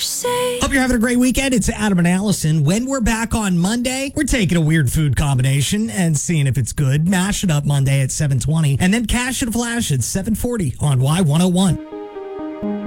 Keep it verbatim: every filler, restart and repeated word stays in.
say. Hope you're having a great weekend. It's Adam and Allison. When we're back on Monday, we're taking a weird food combination and seeing if it's good. Mash it up Monday at seven twenty, and then Cash and Flash at seven forty on Y one oh one.